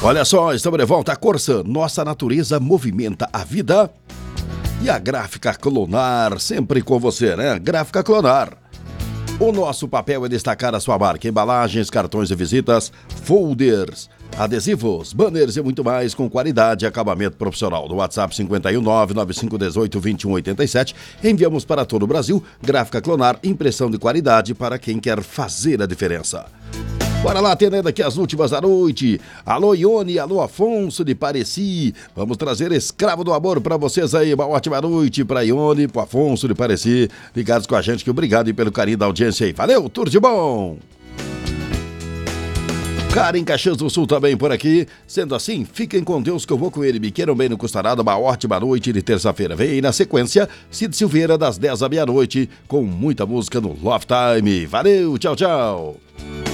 Olha só, estamos de volta. A Corsan, nossa natureza movimenta a vida. E a Gráfica Clonar, sempre com você, né? Gráfica Clonar. O nosso papel é destacar a sua marca, embalagens, cartões de visitas, folders, adesivos, banners e muito mais com qualidade e acabamento profissional. No WhatsApp 51995182187, enviamos para todo o Brasil. Gráfica Clonar, impressão de qualidade para quem quer fazer a diferença. Bora lá, atendendo aqui as últimas da noite. Alô, Ione, alô, Afonso de Pareci. Vamos trazer Escravo do Amor pra vocês aí. Uma ótima noite pra Ione, pro Afonso de Pareci. Ligados com a gente, que obrigado aí pelo carinho da audiência aí. Valeu, tudo de bom! Cara em Caxias do Sul também por aqui. Sendo assim, fiquem com Deus que eu vou com ele. Me queiram bem no Custarado. Uma ótima noite de terça-feira. Vem aí na sequência, Cid Silveira, das 10 à meia-noite, com muita música no Love Time. Valeu, tchau, tchau!